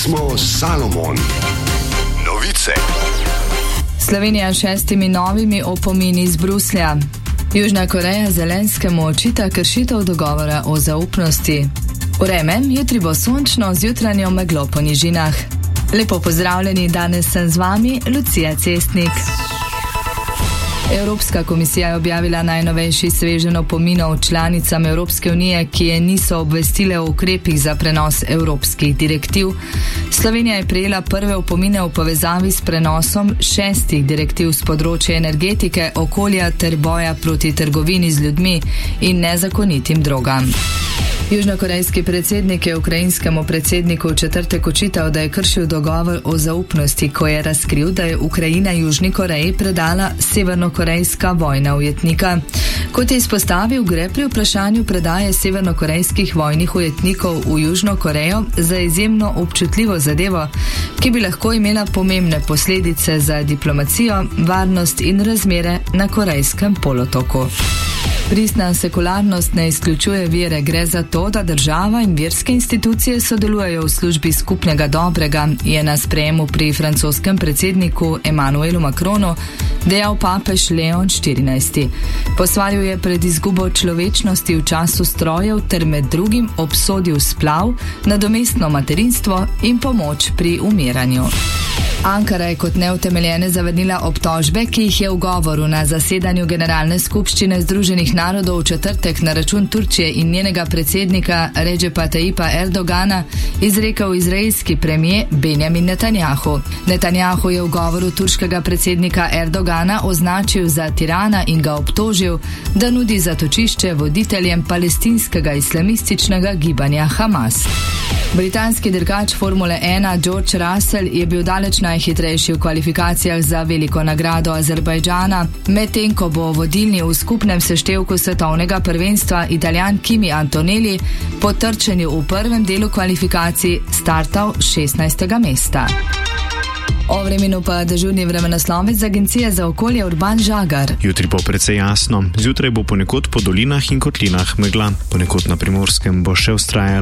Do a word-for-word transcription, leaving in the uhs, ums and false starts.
Pismo Salomon. Novice. Slovenija s šestimi novimi opomini iz Bruslja. Južna Koreja Zelenskemu očita kršitev dogovora o zaupnosti. Vreme, jutri bo sončno z jutranjo meglo po nižinah. Lepo pozdravljeni, danes sem z vami, Lucija Cestnik. Evropska komisija je objavila najnovejši sveženj opominov članicam Evropske unije, ki je niso obvestile o ukrepih za prenos evropskih direktiv. Slovenija je prejela prve opomine v povezavi s prenosom šestih direktiv z področja energetike, okolja ter boja proti trgovini z ljudmi in nezakonitim drogam. Južnokorejski predsednik je ukrajinskemu predsedniku v četrtek očital, da je kršil dogovor o zaupnosti, ko je razkril, da je Ukrajina Južni Koreji predala severnokorejska vojna ujetnika. Kot je izpostavil, gre pri vprašanju predaje severnokorejskih vojnih ujetnikov v Južno Korejo za izjemno občutljivo zadevo, ki bi lahko imela pomembne posledice za diplomacijo, varnost in razmere na Korejskem polotoku. Pristna sekularnost ne izključuje vere, gre za to, da država in verske institucije sodelujejo v službi skupnega dobrega, je na sprejemu pri francoskem predsedniku Emmanuelu Macronu dejal papež Leon štirinajsti. Posvaril je pred izgubo človečnosti v času strojev ter med drugim obsodil splav, nadomestno materinstvo in pomoč pri umiranju. Ankara je kot neutemeljene zavrnila obtožbe, ki jih je v govoru na zasedanju Generalne skupščine Združenih narodov v četrtek na račun Turčije in njenega predsednika Redžepa Tayyipa Erdogana izrekel izraelski premijer Benjamin Netanjahu. Netanjahu je v govoru turškega predsednika Erdogana označil za tirana in ga obtožil, da nudi zatočišče voditeljem palestinskega islamističnega gibanja Hamas. Britanski dirkač Formule ena George Russell je bil daleč najhitrejši v kvalifikacijah za veliko nagrado Azerbajdžana, medtem ko bo vodilni v skupnem seštevku svetovnega prvenstva Italijan Kimi Antonelli po trčenju v prvem delu kvalifikacij startal šestnajstega mesta. O vremenu pa dežurni vremenoslovec z Agencije za okolje Urban Žagar. Jutri bo precej jasno. Zjutraj bo ponekod po dolinah in kotlinah megla. Ponekod na Primorskem bo še vztrajalo